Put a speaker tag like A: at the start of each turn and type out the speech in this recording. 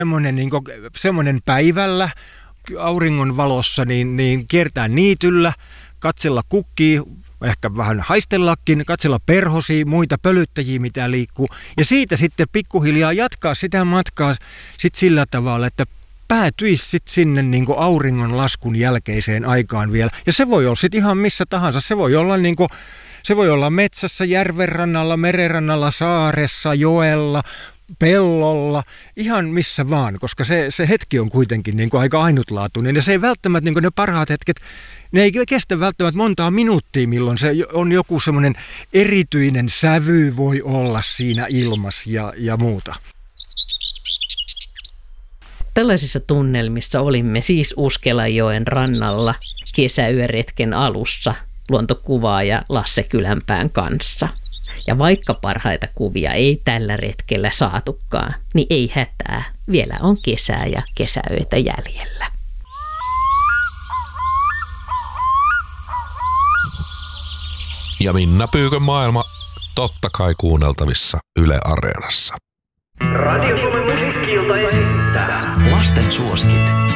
A: semmoinen päivällä auringon valossa niin kiertää niityllä, katsella kukkia, ehkä vähän haistellakin, katsella perhosia, muita pölyttäjiä, mitä liikkuu. Ja siitä sitten pikkuhiljaa jatkaa sitä matkaa sit sillä tavalla, että päätyisi sitten sinne niin kuin auringon laskun jälkeiseen aikaan vielä. Ja se voi olla sitten ihan missä tahansa. Se voi olla metsässä, järvenrannalla, merenrannalla, saaressa, joella, pellolla, ihan missä vaan, koska se hetki on kuitenkin niin kuin aika ainutlaatuinen. Ja se ei välttämättä, niin kuin ne parhaat hetket, ne ei kestä välttämättä montaa minuuttia, milloin se on joku semmoinen erityinen sävy voi olla siinä ilmassa ja muuta.
B: Tällaisissa tunnelmissa olimme siis Uskelajoen rannalla kesäyöretken alussa luontokuvaaja Lasse Kylänpään kanssa. Ja vaikka parhaita kuvia ei tällä retkellä saatukaan, niin ei hätää. Vielä on kesää ja kesäöitä jäljellä.
C: Ja Minna Pyykön maailma totta kai kuunneltavissa Yle Areenassa.
D: Radio Suomen musiikki-ilta esittää
E: lasten suosikit.